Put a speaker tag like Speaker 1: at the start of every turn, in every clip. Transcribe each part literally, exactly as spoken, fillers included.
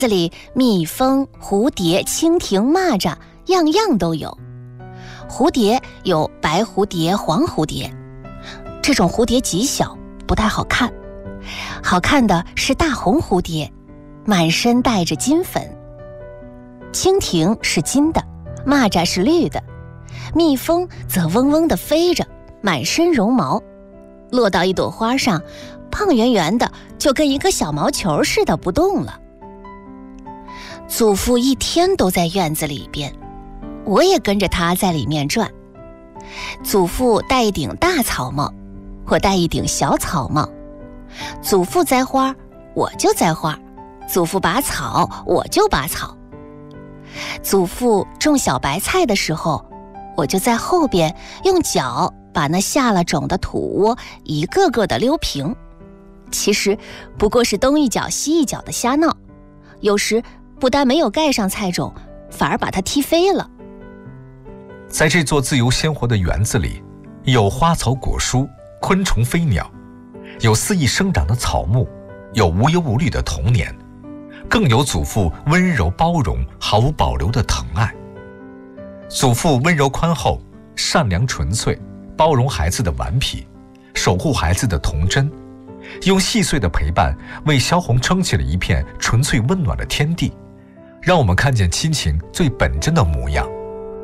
Speaker 1: 这里蜜蜂、蝴蝶、蜻蜓、蚂蚱样样都有。蝴蝶有白蝴蝶、黄蝴蝶，这种蝴蝶极小，不太好看。好看的是大红蝴蝶，满身带着金粉。蜻蜓是金的，蚂蚱是绿的，蜜蜂则嗡嗡地飞着，满身绒毛，落到一朵花上，胖圆圆的，就跟一个小毛球似的不动了。祖父一天都在院子里边，我也跟着他在里面转。祖父戴一顶大草帽，我戴一顶小草帽。祖父栽花，我就栽花；祖父拔草，我就拔草。祖父种小白菜的时候，我就在后边用脚把那下了种的土窝一个个的溜平。其实不过是东一脚西一脚的瞎闹，有时不但没有盖上菜种，反而把它踢飞了。
Speaker 2: 在这座自由鲜活的园子里，有花草果蔬、昆虫飞鸟，有肆意生长的草木，有无忧无虑的童年，更有祖父温柔包容、毫无保留的疼爱。祖父温柔宽厚、善良纯粹，包容孩子的顽皮，守护孩子的童真，用细碎的陪伴为萧红撑起了一片纯粹温暖的天地，让我们看见亲情最本真的模样。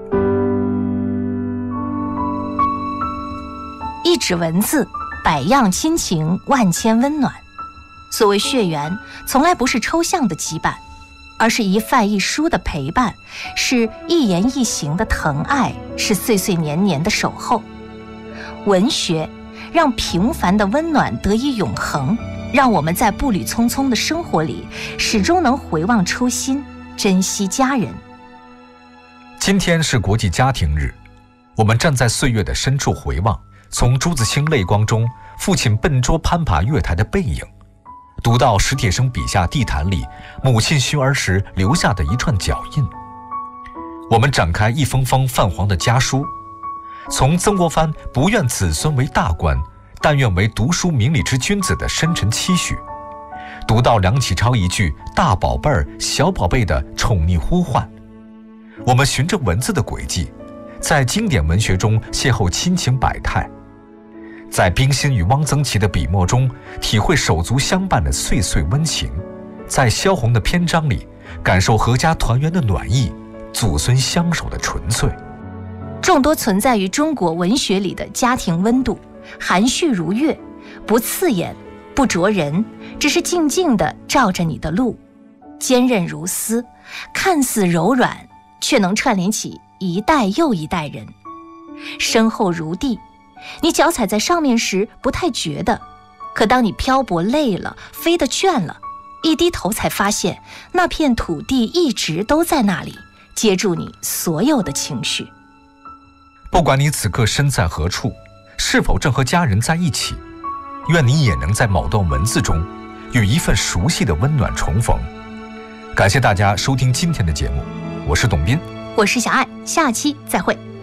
Speaker 3: 一纸文字，百样亲情，万千温暖。所谓血缘，从来不是抽象的羁绊，而是一饭一书的陪伴，是一言一行的疼爱，是岁岁年年的守候。文学让平凡的温暖得以永恒，让我们在步履匆匆的生活里始终能回望初心，珍惜家人。
Speaker 2: 今天是国际家庭日，我们站在岁月的深处回望，从朱自清泪光中父亲笨拙攀爬月台的背影，读到史铁生笔下地毯里母亲熏儿时留下的一串脚印。我们展开一封封泛黄的家书，从曾国藩不愿子孙为大官，但愿为读书明理之君子的深沉期许，读到梁启超一句大宝贝儿小宝贝的宠溺呼唤。我们循着文字的轨迹，在经典文学中邂逅亲情百态，在冰心与汪曾祺的笔墨中体会手足相伴的岁岁温情，在萧红的篇章里感受阖家团圆的暖意，祖孙相守的纯粹。
Speaker 3: 众多存在于中国文学里的家庭温度，含蓄如月，不刺眼，不灼人，只是静静地照着你的路，坚韧如丝，看似柔软，却能串联起一代又一代人。深厚如地，你脚踩在上面时不太觉得，可当你漂泊累了，飞得倦了，一低头才发现那片土地一直都在那里，接住你所有的情绪。
Speaker 2: 不管你此刻身在何处，是否正和家人在一起，愿你也能在某段文字中与一份熟悉的温暖重逢。感谢大家收听今天的节目，我是董斌，
Speaker 3: 我是小爱，下期再会。